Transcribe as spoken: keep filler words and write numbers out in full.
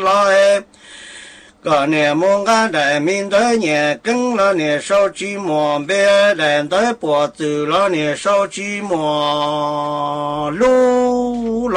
lại có nè mong cái đại minh tới nhà cứng là nè sau chi mò bé đèn tới bỏ từ là nè sau chi mò lu